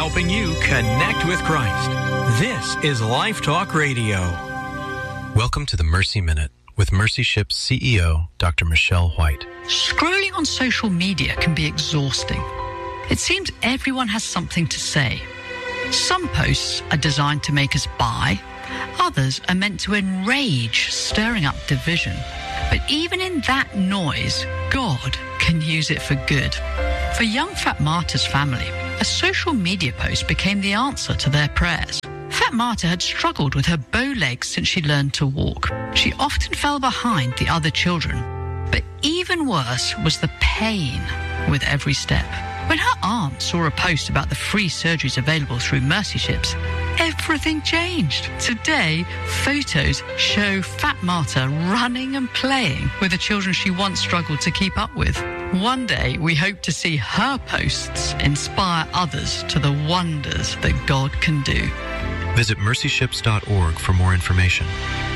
helping you connect with Christ. This is Life Talk Radio. Welcome to the Mercy Minute with Mercy Ship's CEO, Dr. Michelle White. Scrolling on social media can be exhausting. It seems everyone has something to say. Some posts are designed to make us buy. Others are meant to enrage, stirring up division. But even in that noise, God can use it for good. For young Fat Marta's family, a social media post became the answer to their prayers. Fat Marta had struggled with her bow legs since she learned to walk. She often fell behind the other children. But even worse was the pain with every step. When her aunt saw a post about the free surgeries available through Mercy Ships, everything changed. Today, photos show Fat Marta running and playing with the children she once struggled to keep up with. One day, we hope to see her posts inspire others to the wonders that God can do. Visit mercyships.org for more information.